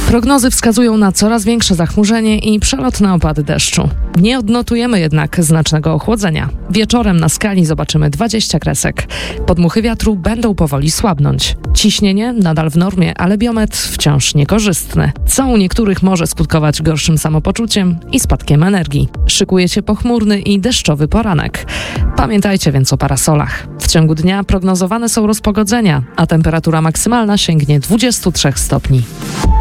Prognozy wskazują na coraz większe zachmurzenie i przelotne opady deszczu. Nie odnotujemy jednak znacznego ochłodzenia. Wieczorem na skali zobaczymy 20 kresek. Podmuchy wiatru będą powoli słabnąć. Ciśnienie nadal w normie, ale biometr wciąż niekorzystny, co u niektórych może skutkować gorszym samopoczuciem i spadkiem energii. Szykuje się pochmurny i deszczowy poranek. Pamiętajcie więc o parasolach. W ciągu dnia prognozowane są rozpogodzenia, a temperatura maksymalna sięgnie 23 stopni.